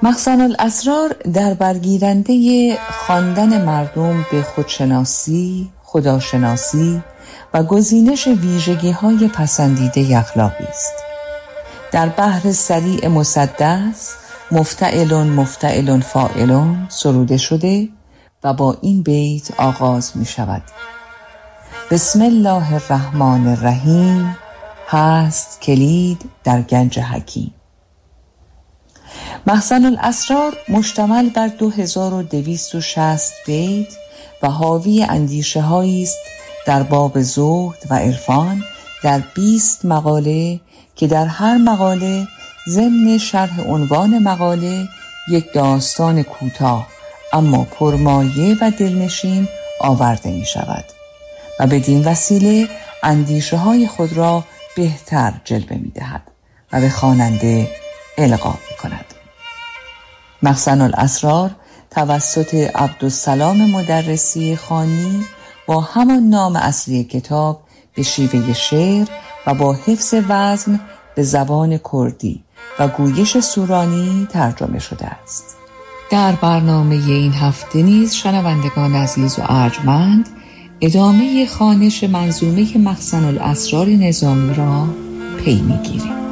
مخزن الاسرار در برگیرنده خواندن مردم به خودشناسی، خداشناسی و گزینش ویژگی‌های پسندیده اخلاقی است. در بحر سریع مسدس مفتعلن مفتعلن فاعلن سروده شده و با این بیت آغاز می شود: بسم الله الرحمن الرحیم هست کلید در گنج حکیم. مخزن الاسرار مشتمل بر 2260 بیت و حاوی اندیشه هایی است در باب زهد و عرفان در 20 مقاله که در هر مقاله ضمن شرح عنوان مقاله یک داستان کوتاه اما پرمایه و دلنشین آورده می شود و بدین وسیله اندیشه های خود را بهتر جلوه می دهد و به خواننده القا می کند. مخزن الاسرار توسط عبدالسلام مدرسی خانی با همان نام اصلی کتاب به شیوه شعر و با حفظ وزن به زبان کردی و گویش سورانی ترجمه شده است. در برنامه این هفته نیز شنوندگان عزیز و ارجمند ادامه خوانش منظومه مخزن الاسرار نظامی را پی می‌گیریم.